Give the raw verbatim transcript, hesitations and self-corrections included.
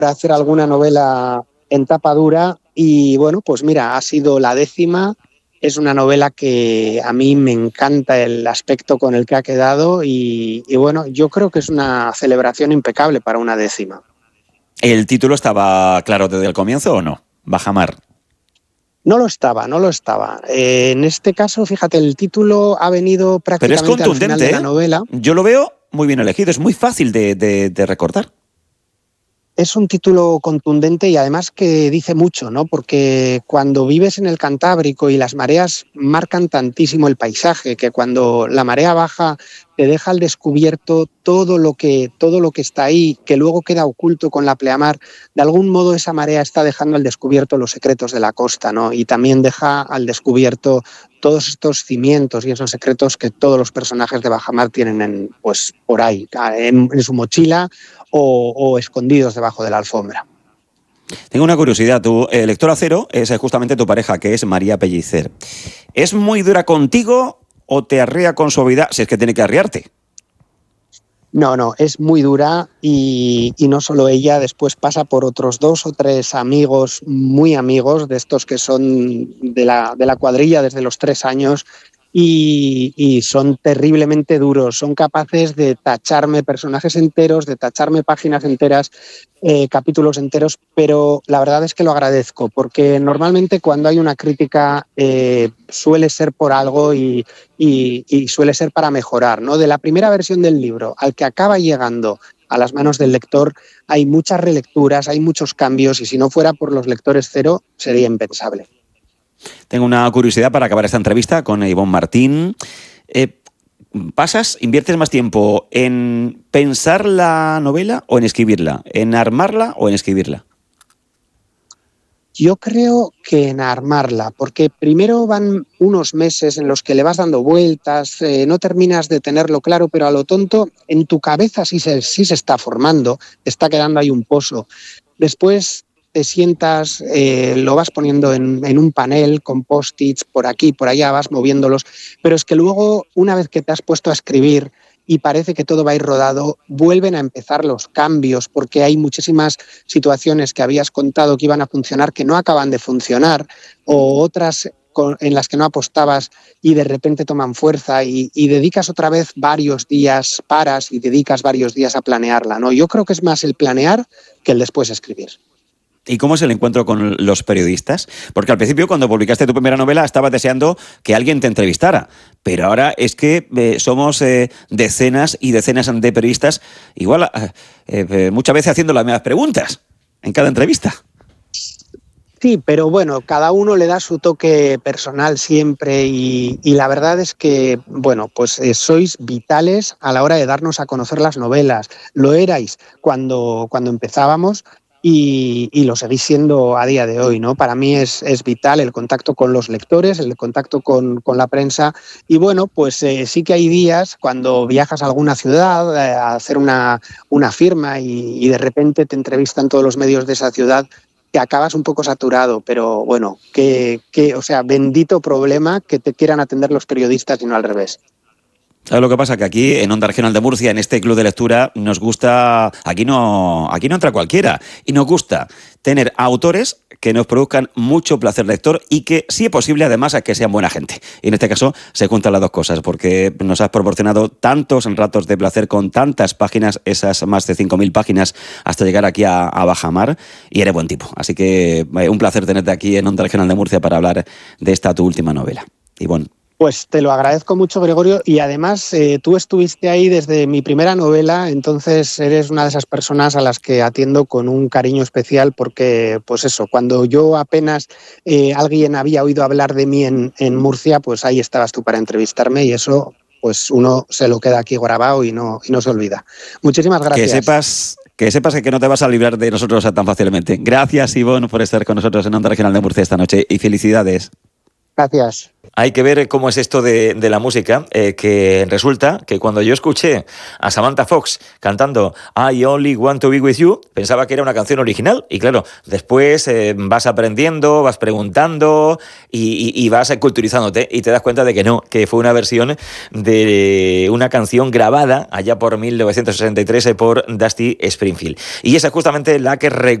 hacer alguna novela en tapa dura y bueno, pues mira, ha sido la décima. Es una novela que a mí me encanta el aspecto con el que ha quedado y, y bueno, yo creo que es una celebración impecable para una décima. ¿El título estaba claro desde el comienzo o no? Bajamar. No lo estaba, no lo estaba. Eh, en este caso, fíjate, el título ha venido prácticamente Pero es contundente, al final de la ¿eh? novela. Yo lo veo muy bien elegido, es muy fácil de, de, de recordar. Es un título contundente y además que dice mucho, ¿no? Porque cuando vives en el Cantábrico y las mareas marcan tantísimo el paisaje, que cuando la marea baja te deja al descubierto todo lo que, todo lo que está ahí, que luego queda oculto con la pleamar, de algún modo esa marea está dejando al descubierto los secretos de la costa, ¿no? Y también deja al descubierto todos estos cimientos y esos secretos que todos los personajes de Bajamar tienen en, pues, por ahí, en, en su mochila o, o escondidos debajo de la alfombra. Tengo una curiosidad, tu eh, lectora cero es justamente tu pareja, que es María Pellicer. ¿Es muy dura contigo o te arrea con suavidad, si es que tiene que arrearte? No, no, es muy dura y, y no solo ella, después pasa por otros dos o tres amigos, muy amigos, de estos que son de la, de la cuadrilla desde los tres años y, y son terriblemente duros, son capaces de tacharme personajes enteros, de tacharme páginas enteras, eh, capítulos enteros, pero la verdad es que lo agradezco, porque normalmente cuando hay una crítica eh, suele ser por algo y, y, y suele ser para mejorar, ¿no? De la primera versión del libro al que acaba llegando a las manos del lector hay muchas relecturas, hay muchos cambios y si no fuera por los lectores cero sería impensable. Tengo una curiosidad para acabar esta entrevista con Ivonne Martín. Eh, ¿Pasas, inviertes más tiempo en pensar la novela o en escribirla? ¿En armarla o en escribirla? Yo creo que en armarla, porque primero van unos meses en los que le vas dando vueltas, eh, no terminas de tenerlo claro, pero a lo tonto en tu cabeza sí se, sí se está formando, te está quedando ahí un pozo. Después te sientas, eh, lo vas poniendo en, en un panel con post-its por aquí, por allá, vas moviéndolos, pero es que luego, una vez que te has puesto a escribir, y parece que todo va a ir rodado, vuelven a empezar los cambios porque hay muchísimas situaciones que habías contado que iban a funcionar que no acaban de funcionar o otras en las que no apostabas y de repente toman fuerza y, y dedicas otra vez varios días, paras y dedicas varios días a planearla, ¿no? Yo creo que es más el planear que el después escribir. ¿Y cómo es el encuentro con los periodistas? Porque al principio, cuando publicaste tu primera novela, estabas deseando que alguien te entrevistara. Pero ahora es que eh, somos eh, decenas y decenas de periodistas, igual eh, eh, muchas veces haciendo las mismas preguntas en cada entrevista. Sí, pero bueno, cada uno le da su toque personal siempre y, y la verdad es que, bueno, pues eh, sois vitales a la hora de darnos a conocer las novelas. Lo erais cuando, cuando empezábamos. Y, y lo seguís siendo a día de hoy, ¿no? Para mí es, es vital el contacto con los lectores, el contacto con, con la prensa y bueno, pues eh, sí que hay días cuando viajas a alguna ciudad eh, a hacer una, una firma y, y de repente te entrevistan todos los medios de esa ciudad que acabas un poco saturado, pero bueno, que, que, o sea, bendito problema que te quieran atender los periodistas y no al revés. ¿Sabes lo que pasa? Que aquí, en Onda Regional de Murcia, en este club de lectura, nos gusta... Aquí no, aquí no entra cualquiera. Y nos gusta tener autores que nos produzcan mucho placer lector y que, si es posible, además, a que sean buena gente. Y en este caso, se juntan las dos cosas, porque nos has proporcionado tantos ratos de placer con tantas páginas, esas más de cinco mil páginas, hasta llegar aquí a, a Bajamar, y eres buen tipo. Así que eh, un placer tenerte aquí en Onda Regional de Murcia para hablar de esta tu última novela. Ivonne. Pues te lo agradezco mucho, Gregorio, y además eh, tú estuviste ahí desde mi primera novela, entonces eres una de esas personas a las que atiendo con un cariño especial porque, pues eso, cuando yo apenas eh, alguien había oído hablar de mí en, en Murcia, pues ahí estabas tú para entrevistarme y eso, pues uno se lo queda aquí grabado y no, y no se olvida. Muchísimas gracias. Que sepas... Que sepas que no te vas a librar de nosotros tan fácilmente. Gracias, Ivonne, por estar con nosotros en Onda Regional de Murcia esta noche y felicidades. Gracias. Hay que ver cómo es esto de, de la música, eh, que resulta que cuando yo escuché a Samantha Fox cantando I Only Want to Be With You, pensaba que era una canción original. Y claro, después eh, vas aprendiendo, vas preguntando y, y, y vas culturizándote y te das cuenta de que no, que fue una versión de una canción grabada allá por mil novecientos sesenta y tres por Dusty Springfield. Y esa es justamente la que